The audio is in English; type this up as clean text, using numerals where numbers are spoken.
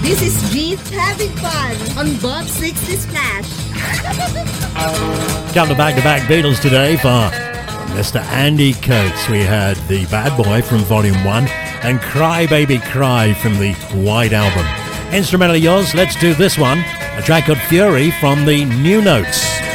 This is Jeet having fun on Bob 60 Splash. Couple of back-to-back Beatles today for Mr. Andy Coates. We had The Bad Boy from Volume 1 and Cry Baby Cry from the White Album. Instrumental yours, let's do this one, a track called Fury from the New Notes.